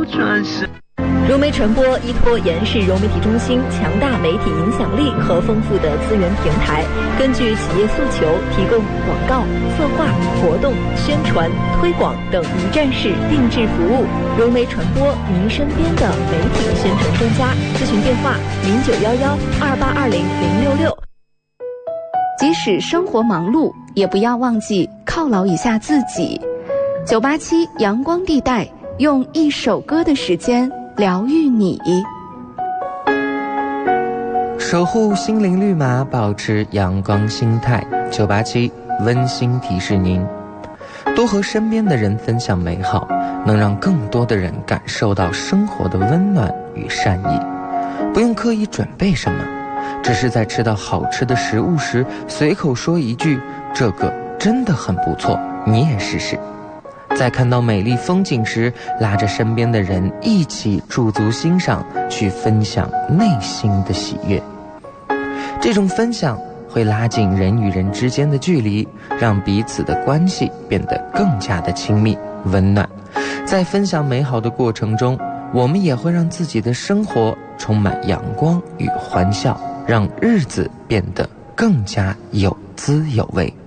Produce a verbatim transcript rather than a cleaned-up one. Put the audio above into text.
转身。 融媒传播依托延世融媒体中心强大媒体影响力和丰富的资源平台，根据企业诉求，提供广告、策划、活动、宣传、推广等一站式定制服务。融媒传播，您身边的媒体宣传专家。咨询电话：零九幺幺二八二零零六六。 即使生活忙碌，也不要忘记犒劳一下自己。九八七阳光地带，用一首歌的时间疗愈你， 守护心灵绿码，保持阳光心态。九八七温馨提示您，多和身边的人分享美好，能让更多的人感受到生活的温暖与善意。不用刻意准备什么，只是在吃到好吃的食物时，随口说一句：“这个真的很不错，你也试试。”在看到美丽风景时，拉着身边的人一起驻足欣赏，去分享内心的喜悦。这种分享会拉近人与人之间的距离，让彼此的关系变得更加的亲密温暖。在分享美好的过程中，我们也会让自己的生活充满阳光与欢笑，让日子变得更加有滋有味。